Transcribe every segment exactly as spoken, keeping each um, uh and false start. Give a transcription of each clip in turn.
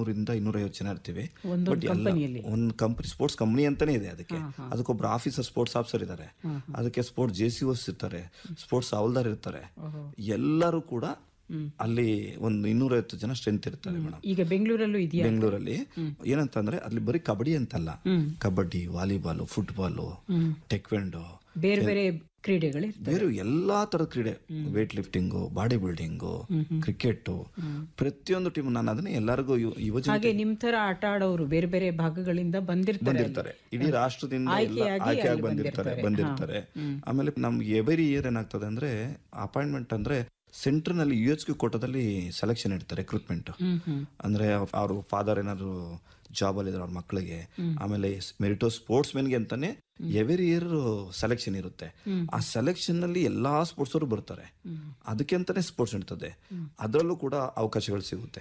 ಇನ್ನೂರಿಂದ ಇನ್ನೂರೈವತ್ತು ಜನ ಇರ್ತೀವಿ. ಒಂದೊಂದು ಬಟ್ ಎಲ್ಲ ಕಂಪನಿಯಲ್ಲಿ? ಒಂದು ಕಂಪನಿ ಸ್ಪೋರ್ಟ್ಸ್ ಕಂಪನಿ ಅಂತಾನೆ ಇದೆ. ಅದಕ್ಕೆ ಅದಕ್ಕೊಬ್ರು ಆಫೀಸರ್ ಸ್ಪೋರ್ಟ್ಸ್ ಆಫೀಸರ್ ಇದ್ದಾರೆ, ಅದಕ್ಕೆ ಸ್ಪೋರ್ಟ್ಸ್ ಜೆ ಸಿ ಓಸ್ ಇರ್ತಾರೆ, ಸ್ಪೋರ್ಟ್ಸ್ ಹವಲ್ದಾರ್ ಇರ್ತಾರೆ. ಎಲ್ಲರೂ ಕೂಡ ಅಲ್ಲಿ ಒಂದು ಇನ್ನೂರೈವತ್ತು ಜನ ಸ್ಟ್ರೆಂತ್ ಇರ್ತಾರೆ ಮೇಡಮ್. ಈಗ ಬೆಂಗಳೂರಲ್ಲೂ ಇದೆಯಾ? ಬೆಂಗಳೂರಲ್ಲಿ ಏನಂತಂದ್ರೆ ಅಲ್ಲಿ ಬರೀ ಕಬಡ್ಡಿ ಅಂತಲ್ಲ, ಕಬಡ್ಡಿ, ವಾಲಿಬಾಲ್, ಫುಟ್ಬಾಲ್, ಟೆಕ್ವೆಂಡೋ, ಬೇರೆ ಬೇರೆ ಕ್ರೀಡೆಗಳು, ಬೇರೆ ಎಲ್ಲಾ ತರದ ಕ್ರೀಡೆ, wait lifting, body building, cricket, ಪ್ರತಿಯೊಂದು ಟೀಮ್. ನಾನು ಅದನ್ನ ಎಲ್ಲರಿಗೂ ಯುವಜನ ಹಾಗೆ ನಿಮ್ ತರ ಆಟ ಆಡೋರು ಬೇರೆ ಬೇರೆ ಭಾಗಗಳಿಂದ ಬಂದಿರ್ತಾರೆ, ಇಡೀ ರಾಷ್ಟ್ರದಿಂದ ಆಯ್ಕೆಯಾಗಿ ಬಂದಿರ್ತಾರೆ ಬಂದಿರ್ತಾರೆ ಆಮೇಲೆ ನಮ್ಗೆ ಎವರಿ ಇಯರ್ ಏನಾಗ್ತದೆ ಅಂದ್ರೆ ಅಪಾಯಿಂಟ್ಮೆಂಟ್ ಅಂದ್ರೆ ಸೆಂಟರ್ ನಲ್ಲಿ ಯು ಎಚ್ ಕ್ಯೂ ಕೋಟದಲ್ಲಿ ಸೆಲೆಕ್ಷನ್ ಇಡ್ತಾರೆ, ರಿಕ್ರೂಟ್ಮೆಂಟ್. ಅಂದ್ರೆ ಅವ್ರ ಫಾದರ್ ಏನಾದ್ರು ಜಾಬ್ ಅಲ್ಲಿ ಇದ್ರೆ ಅವ್ರ ಮಕ್ಕಳಿಗೆ, ಆಮೇಲೆ ಮೆರಿಟೋ ಸ್ಪೋರ್ಟ್ಸ್ ಮೆನ್ಗೆ ಅಂತಾನೆ ಎವರಿ ಇಯರ್ ಸೆಲೆಕ್ಷನ್ ಇರುತ್ತೆ. ಆ ಸೆಲೆಕ್ಷನ್ ನಲ್ಲಿ ಎಲ್ಲಾ ಸ್ಪೋರ್ಟ್ಸ್ ಅವರು ಬರ್ತಾರೆ, ಅದಕ್ಕೆ ಅಂತಾನೆ ಸ್ಪೋರ್ಟ್ಸ್ ಇರ್ತದೆ, ಅದರಲ್ಲೂ ಕೂಡ ಅವಕಾಶಗಳು ಸಿಗುತ್ತೆ.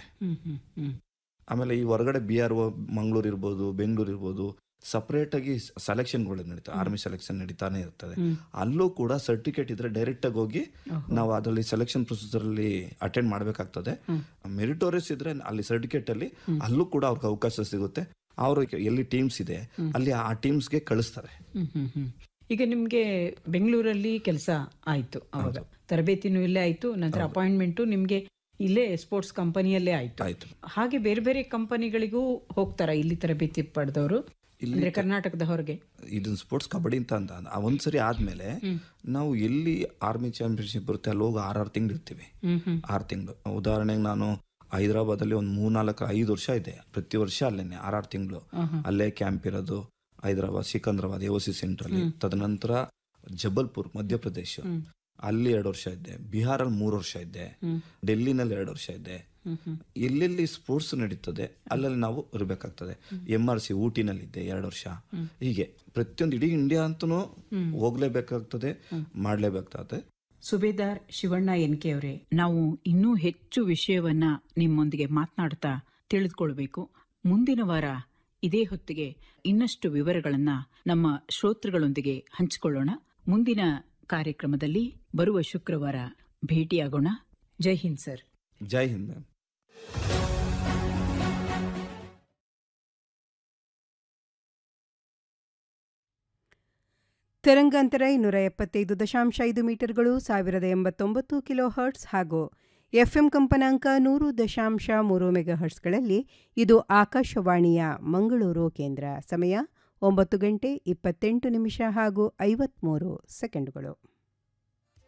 ಆಮೇಲೆ ಈ ಹೊರಗಡೆ ಬಿ ಆರ್ ಒ ಮಂಗಳೂರು ಇರ್ಬೋದು, ಬೆಂಗಳೂರು ಇರ್ಬೋದು, ಸಪರೇಟ್ ಆಗಿ ಸೆಲೆಕ್ಷನ್ಗಳು ನಡೀತಾ, ಆರ್ಮಿ ಸೆಲೆಕ್ಷನ್ ನಡೀತಾನೆ ಇರ್ತದೆ. ಅಲ್ಲೂ ಕೂಡ ಸರ್ಟಿಫಿಕೇಟ್ ಇದ್ರೆ ಡೈರೆಕ್ಟ್ ಆಗಿ ಹೋಗಿ ನಾವು ಅದರಲ್ಲಿ ಸೆಲೆಕ್ಷನ್ ಪ್ರೊಸೀಜರ್ ಅಲ್ಲಿ ಅಟೆಂಡ್ ಮಾಡಬೇಕಾಗ್ತದೆ. ಮೆರಿಟೋರಿಯಸ್ ಇದ್ರೆ ಅಲ್ಲಿ ಸರ್ಟಿಫಿಕೇಟ್ ಅಲ್ಲಿ ಅಲ್ಲೂ ಕೂಡ ಅವ್ರಿಗೆ ಅವಕಾಶ ಸಿಗುತ್ತೆ. ಅವರು ಎಲ್ಲಿ ಟೀಮ್ಸ್ ಇದೆ ಅಲ್ಲಿ ಆ ಟೀಮ್ಸ್ಗೆ ಕಳಿಸ್ತಾರೆ. ಈಗ ನಿಮ್ಗೆ ಬೆಂಗಳೂರಲ್ಲಿ ಕೆಲಸ ಆಯ್ತು, ಅವಾಗ ತರಬೇತಿನೂ ಇಲ್ಲೇ ಆಯ್ತು, ನಂತರ ಅಪಾಯಿಂಟ್ಮೆಂಟು ನಿಮ್ಗೆ ಇಲ್ಲೇ ಸ್ಪೋರ್ಟ್ಸ್ ಕಂಪನಿಯಲ್ಲೇ ಆಯ್ತು ಆಯ್ತು ಹಾಗೆ ಬೇರೆ ಬೇರೆ ಕಂಪನಿಗಳಿಗೂ ಹೋಗ್ತಾರ ಇಲ್ಲಿ ತರಬೇತಿ ಪಡೆದವರು, ಅಂದ್ರೆ ಕರ್ನಾಟಕದ ಹೊರಗೆ? ಇದನ್ನ ಸ್ಪೋರ್ಟ್ಸ್ ಕಬಡ್ಡಿ ಅಂತ ಅಂತ ಒಂದ್ಸರಿ ಆದ್ಮೇಲೆ ನಾವು ಎಲ್ಲಿ ಆರ್ಮಿ ಚಾಂಪಿಯನ್ಶಿಪ್ ಬರುತ್ತೆ ಅಲ್ಲಿ ಹೋಗಿ ಆರ್ ಆರು ತಿಂಗಳು ಇರ್ತೀವಿ. ಆರು ತಿಂಗಳು ಉದಾಹರಣೆಗೆ ನಾನು ಹೈದರಾಬಾದ್ ಅಲ್ಲಿ ಒಂದು ಮೂರ್ನಾಲ್ಕು ಐದು ವರ್ಷ ಇದೆ, ಪ್ರತಿ ವರ್ಷ ಅಲ್ಲೇನೆ ಆರ್ ಆರು ತಿಂಗಳು ಅಲ್ಲೇ ಕ್ಯಾಂಪ್ ಇರೋದು. Hyderabad, Secunderabad, A O C centre ಅಲ್ಲಿ. ತದನಂತರ ಜಬಲ್ಪುರ್ ಮಧ್ಯಪ್ರದೇಶ, ಅಲ್ಲಿ ಎರಡು ವರ್ಷ ಇದ್ದೆ. ಬಿಹಾರಲ್ಲಿ ಮೂರು ವರ್ಷ ಇದ್ದೆ. ಡೆಲ್ಲಿನಲ್ಲಿ ಎರಡು ವರ್ಷ ಇದ್ದೆ. ಎಲ್ಲೆಲ್ಲಿ ಸ್ಪೋರ್ಟ್ಸ್ ನಡೀತದೆ ಅಲ್ಲಲ್ಲಿ ನಾವು ಇರಬೇಕಾಗ್ತದೆ. ಎಂ ಆರ್ ಸಿ ಊಟಿನಲ್ಲಿದ್ದೆ ಎರಡು ವರ್ಷ. ಹೀಗೆ ಪ್ರತಿಯೊಂದು ಇಡೀ ಇಂಡಿಯಾ ಅಂತನೂ ಹೋಗ್ಲೇಬೇಕಾಗ್ತದೆ, ಮಾಡ್ಲೇಬೇಕಾಗ್ತದೆ. ಸುಬೇದಾರ್ ಶಿವಣ್ಣ ಎನ್ ಕೆ ಅವರೇ, ನಾವು ಇನ್ನೂ ಹೆಚ್ಚು ವಿಷಯವನ್ನ ನಿಮ್ಮೊಂದಿಗೆ ಮಾತನಾಡ್ತಾ ತಿಳಿದುಕೊಳ್ಬೇಕು. ಮುಂದಿನ ವಾರ ಇದೇ ಹೊತ್ತಿಗೆ ಇನ್ನಷ್ಟು ವಿವರಗಳನ್ನ ನಮ್ಮ ಶ್ರೋತೃಗಳೊಂದಿಗೆ ಹಂಚಿಕೊಳ್ಳೋಣ. ಮುಂದಿನ ಕಾರ್ಯಕ್ರಮದಲ್ಲಿ ಬರುವ ಶುಕ್ರವಾರ ಭೇಟಿಯಾಗೋಣ. ಜೈ ಹಿಂದ್ ಸರ್. ಜೈ ಹಿಂದ್ ಮ್ಯಾಮ್. ತರಂಗಾಂತರ ಇನ್ನೂರ ಎಪ್ಪತ್ತೈದು ದಶಾಂಶ ಐದು ಮೀಟರ್ಗಳು, ಸಾವಿರದ ಎಂಬತ್ತೊಂಬತ್ತು ಕಿಲೋ ಹರ್ಟ್ಸ್ ಹಾಗೂ ಎಫ್ಎಂ ಕಂಪನಾಂಕ ನೂರು ದಶಾಂಶ ಮೂರು ಮೆಗಾ ಹರ್ಟ್ಸ್ಗಳಲ್ಲಿ ಇದು ಆಕಾಶವಾಣಿಯ ಮಂಗಳೂರು ಕೇಂದ್ರ. ಸಮಯ ಒಂಬತ್ತು ಗಂಟೆ ಇಪ್ಪತ್ತೆಂಟು ನಿಮಿಷ ಹಾಗೂ ಐವತ್ಮೂರು ಸೆಕೆಂಡುಗಳು.